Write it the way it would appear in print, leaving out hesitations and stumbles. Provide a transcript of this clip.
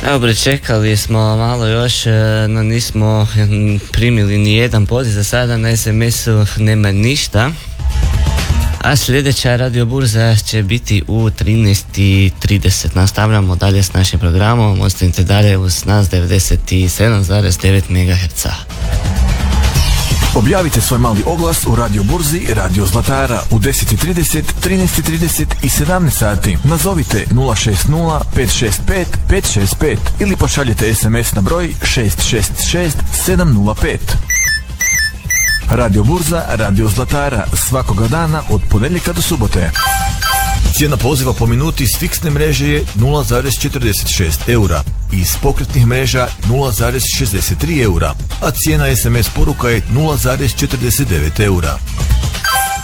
Dobro, čekali smo malo još, no nismo primili ni jedan poziv za sada, na SMS-u nema ništa. A sljedeća Radio Burza će biti u 13:30. Nastavljamo dalje s našim programom, ostanite dalje uz nas 97,9 MHz. Objavite svoj mali oglas u Radio Burzi Radio Zlatara u 10:30, 13:30 i 17 sati. Nazovite 060 565 565 ili pošaljite SMS na broj 666 705. Radio Burza Radio Zlatara svakoga dana od ponedjeljka do subote. Cijena poziva po minuti s fiksne mreže je 0,46 eura i iz pokretnih mreža 0,63 eura, a cijena SMS poruka je 0,49 eura.